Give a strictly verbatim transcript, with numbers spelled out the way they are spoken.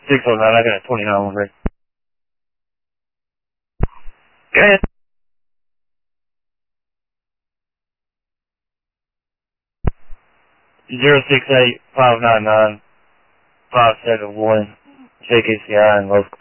six oh nine, I got a twenty-nine one ready. Go ahead. Zero six eight five nine nine five seven one J K C I and local.